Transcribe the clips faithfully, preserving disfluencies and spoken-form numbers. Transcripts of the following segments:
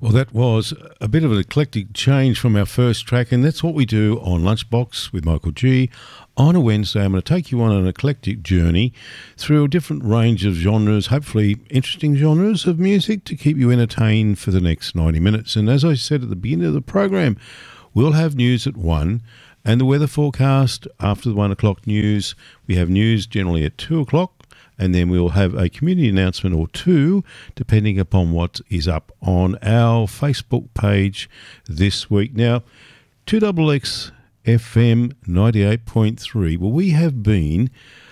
Well, that was a bit of an eclectic change from our first track, and that's what we do on Lunchbox with Michael G. On a Wednesday, I'm going to take you on an eclectic journey through a different range of genres, hopefully interesting genres of music to keep you entertained for the next ninety minutes. And as I said at the beginning of the program, we'll have news at one, and the weather forecast after the one o'clock news. We have news generally at two o'clock. And then we'll have a community announcement or two, depending upon what is up on our Facebook page this week. Now, two X X F M ninety-eight point three. Well, we have been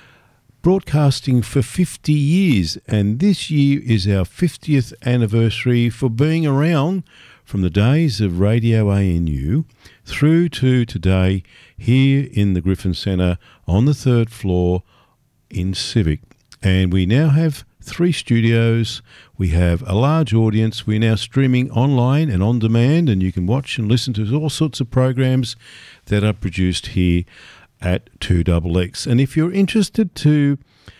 broadcasting for fifty years, and this year is our fiftieth anniversary for being around from the days of Radio A N U through to today here in the Griffin Centre on the third floor in Civic. And we now have three studios. We have a large audience. We're now streaming online and on demand, and you can watch and listen to all sorts of programs that are produced here at two X X. And if you're interested to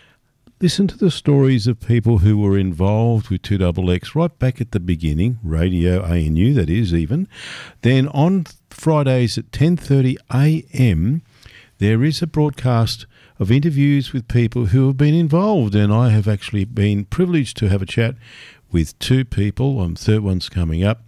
listen to the stories of people who were involved with two X X right back at the beginning, Radio A N U, that is even, then on Fridays at ten thirty a m, there is a broadcast of interviews with people who have been involved, and I have actually been privileged to have a chat with two people. Um, third one's coming up,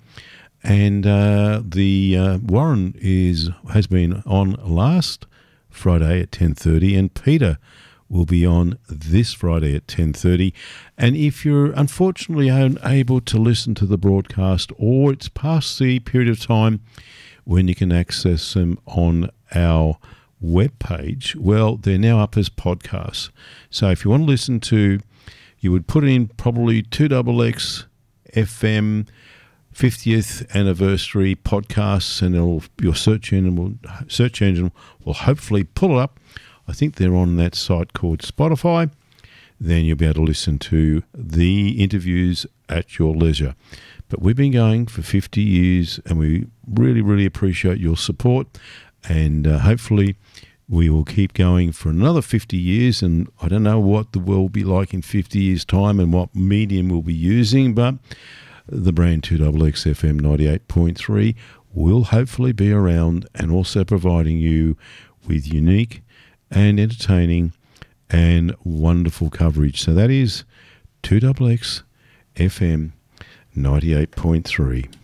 and uh, the uh, Warren is has been on last Friday at ten thirty, and Peter will be on this Friday at ten thirty. And if you're unfortunately unable to listen to the broadcast, or it's past the period of time when you can access them on our web page, well, they're now up as podcasts. So if you want to listen to, you would put in probably two X X F M fiftieth anniversary podcasts, and it'll, your search engine will search engine will hopefully pull it up. I think they're on that site called Spotify. Then you'll be able to listen to the interviews at your leisure. But we've been going for fifty years, and we really, really appreciate your support. And uh, hopefully we will keep going for another fifty years. And I don't know what the world will be like in fifty years' time and what medium we'll be using, but the brand two X X F M ninety-eight point three will hopefully be around, and also providing you with unique and entertaining and wonderful coverage. So that is two X X F M ninety-eight point three.